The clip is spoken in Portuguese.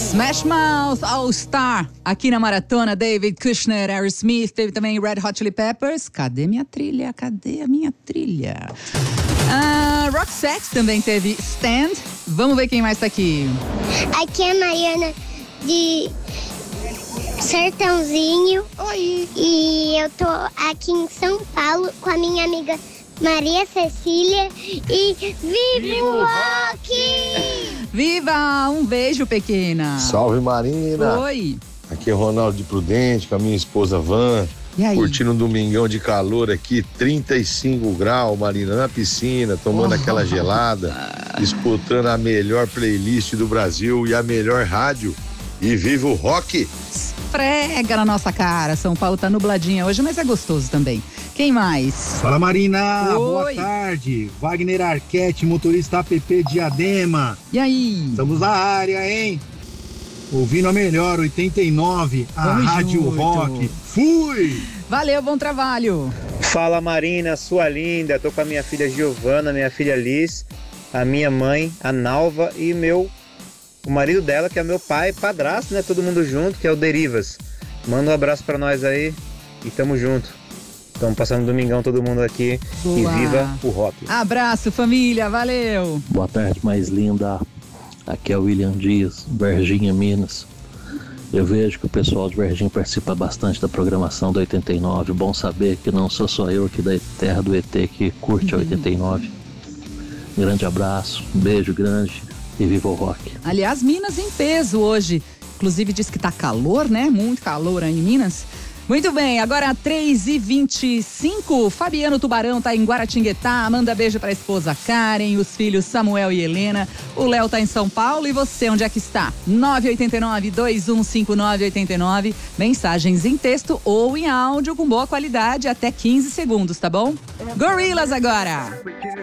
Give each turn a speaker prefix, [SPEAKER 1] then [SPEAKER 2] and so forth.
[SPEAKER 1] Smash Mouth All Star, aqui na Maratona, David Kushner, Aerosmith, teve também Red Hot Chili Peppers. Cadê minha trilha? Cadê a minha trilha? Roxette também teve Stand. Vamos ver quem mais tá aqui.
[SPEAKER 2] Aqui é a Mariana de Sertãozinho.
[SPEAKER 1] Oi.
[SPEAKER 2] E eu tô aqui em São Paulo com a minha amiga Maria Cecília e viva o rock!
[SPEAKER 1] Viva! Um beijo, pequena.
[SPEAKER 3] Salve, Marina.
[SPEAKER 1] Oi.
[SPEAKER 3] Aqui é Ronaldo de Prudente com a minha esposa Van.
[SPEAKER 1] E aí?
[SPEAKER 3] Curtindo um domingão de calor aqui, 35 graus, Marina, na piscina, tomando aquela gelada, disputando a melhor playlist do Brasil e a melhor rádio. E viva o rock!
[SPEAKER 1] Esfrega na nossa cara. São Paulo tá nubladinha hoje, mas é gostoso também. Quem mais?
[SPEAKER 4] Fala, Marina.
[SPEAKER 1] Oi.
[SPEAKER 4] Boa tarde. Wagner Arquette, motorista app Diadema.
[SPEAKER 1] E aí?
[SPEAKER 4] Estamos na área, hein? Ouvindo a melhor, 89, a
[SPEAKER 1] Vamos
[SPEAKER 4] Rádio
[SPEAKER 1] junto.
[SPEAKER 4] Rock. Fui!
[SPEAKER 1] Valeu, bom trabalho.
[SPEAKER 5] Fala, Marina, sua linda. Tô com a minha filha Giovana, minha filha Liz, a minha mãe, a Nalva e o marido dela, que é meu pai, padrasto, né? Todo mundo junto, que é o Derivas. Manda um abraço pra nós aí e tamo junto. Estamos passando um domingão todo mundo aqui.
[SPEAKER 1] Boa.
[SPEAKER 5] E viva o rock.
[SPEAKER 1] Abraço, família, valeu.
[SPEAKER 6] Boa tarde, mais linda. Aqui é o William Dias, Varginha, Minas. Eu vejo que o pessoal de Varginha participa bastante da programação do 89. Bom saber que não sou só eu aqui da terra do ET que curte a 89. Grande abraço, um beijo grande e viva o rock.
[SPEAKER 1] Aliás, Minas em peso hoje. Inclusive diz que tá calor, né? Muito calor aí em Minas. Muito bem, agora 3h25, Fabiano Tubarão tá em Guaratinguetá, manda beijo pra esposa Karen, os filhos Samuel e Helena, o Léo tá em São Paulo e você, onde é que está? 989-2159-89, mensagens em texto ou em áudio com boa qualidade, até 15 segundos, tá bom? Gorillaz agora!